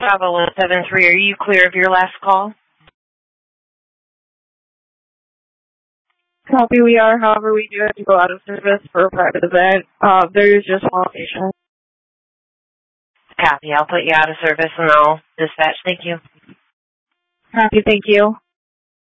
Bravo 173, are you clear of your last call? Copy, we are. However, we do have to go out of service for a private event. There is just one patient. Copy, I'll put you out of service and I'll dispatch. Thank you. Copy, thank you.